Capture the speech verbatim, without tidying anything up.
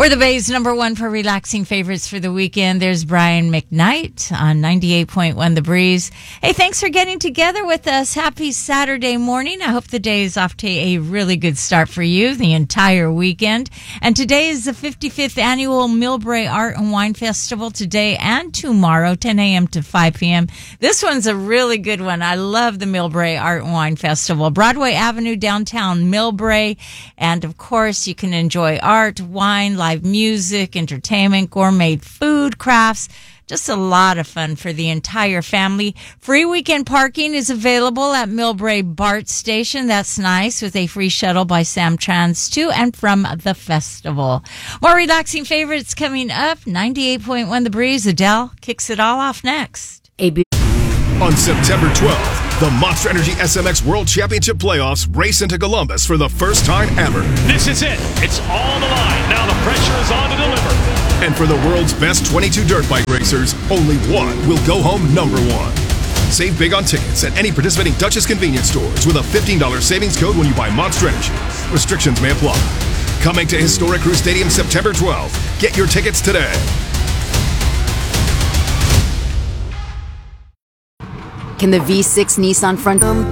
We're the Bay's number one for relaxing favorites for the weekend. There's Brian McKnight on ninety-eight point one The Breeze. Hey, thanks for getting together with us. Happy Saturday morning. I hope the day is off to a really good start for you the entire weekend. And today is the fifty-fifth annual Millbrae Art and Wine Festival, today and tomorrow, ten a.m. to five p.m. This one's a really good one. I love the Millbrae Art and Wine Festival. Broadway Avenue, downtown Millbrae. And of course, you can enjoy art, wine, live music, entertainment, gourmet food, crafts. Just a lot of fun for the entire family. Free weekend parking is available at Millbrae BART Station. That's nice, with a free shuttle by Samtrans to and from the festival. More relaxing favorites coming up. ninety-eight point one The Breeze. Adele kicks it all off next. A B- On September twelfth, the Monster Energy S M X World Championship Playoffs race into Columbus for the first time ever. This is it. It's all on the line. Now the pressure is on to deliver. And for the world's best twenty-two dirt bike racers, only one will go home number one. Save big on tickets at any participating Duchess convenience stores with a fifteen dollars savings code when you buy Monster Energy. Restrictions may apply. Coming to Historic Crew Stadium September twelfth. Get your tickets today. Can the V six Nissan front...